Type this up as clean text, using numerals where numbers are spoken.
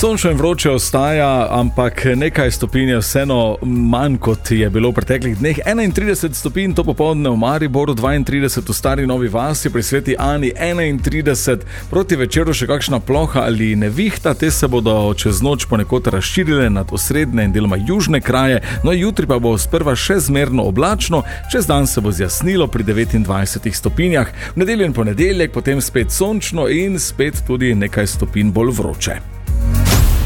Sončno in vroče ostaja, ampak nekaj stopinj je vseeno manj, kot je bilo v preteklih dneh. 31 stopinj to popoldne v Mariboru, 32 v Stari Novi Vasi, pri Sveti Ani 31, proti večeru še kakšna ploha ali nevihta, te se bodo čez noč ponekod razširile nad osrednje in deloma južne kraje, no jutri pa bo sprva še zmerno oblačno, čez dan se bo zjasnilo pri 29 stopinjah, v nedeljo in ponedeljek potem spet sončno in spet tudi nekaj stopinj bolj vroče.